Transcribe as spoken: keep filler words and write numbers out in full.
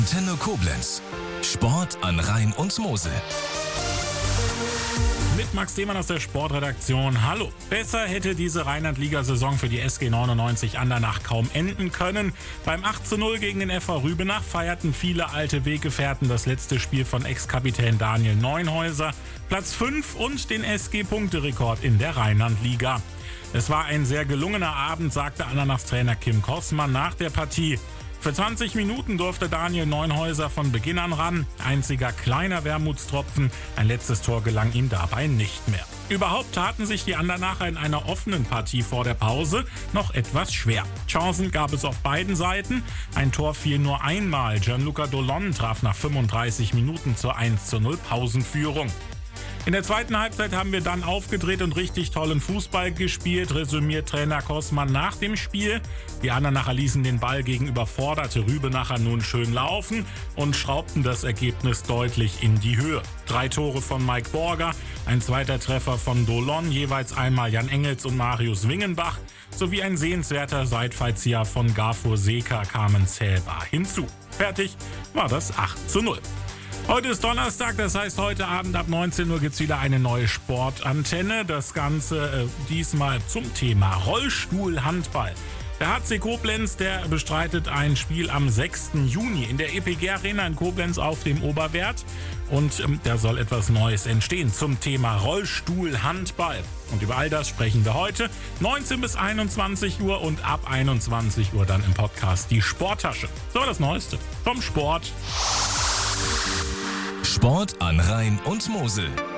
Antenne Koblenz. Sport an Rhein und Mosel. Mit Max Demann aus der Sportredaktion. Hallo. Besser hätte diese Rheinland-Liga-Saison für die S G neunundneunzig Andernach kaum enden können. Beim acht zu null gegen den F V Rübenach feierten viele alte Weggefährten das letzte Spiel von Ex-Kapitän Daniel Neunhäuser, Platz fünf und den S G-Punkterekord in der Rheinland-Liga. Es war ein sehr gelungener Abend, sagte Andernachs Trainer Kim Kossmann nach der Partie. Für zwanzig Minuten durfte Daniel Neunhäuser von Beginn an ran. Einziger kleiner Wermutstropfen, ein letztes Tor gelang ihm dabei nicht mehr. Überhaupt taten sich die Andernacher in einer offenen Partie vor der Pause noch etwas schwer. Chancen gab es auf beiden Seiten. Ein Tor fiel nur einmal. Gianluca Dolon traf nach fünfunddreißig Minuten zur eins zu null Pausenführung. In der zweiten Halbzeit haben wir dann aufgedreht und richtig tollen Fußball gespielt, resümiert Trainer Kossmann nach dem Spiel. Die Andernacher ließen den Ball gegen überforderte Rübenacher nun schön laufen und schraubten das Ergebnis deutlich in die Höhe. Drei Tore von Mike Borger, ein zweiter Treffer von Dolon, jeweils einmal Jan Engels und Marius Wingenbach, sowie ein sehenswerter Seitfallzieher von Gafur Seeka kamen zählbar hinzu. Fertig war das acht zu null. Heute ist Donnerstag, das heißt, heute Abend ab neunzehn Uhr gibt es wieder eine neue Sportantenne. Das Ganze äh, diesmal zum Thema Rollstuhlhandball. Der H C Koblenz, der bestreitet ein Spiel am sechsten Juni in der E P G Arena in Koblenz auf dem Oberwert. Und ähm, da soll etwas Neues entstehen zum Thema Rollstuhlhandball. Und über all das sprechen wir heute neunzehn bis einundzwanzig Uhr und ab einundzwanzig Uhr dann im Podcast die Sporttasche. So, das Neueste vom Sport. Sport an Rhein und Mosel.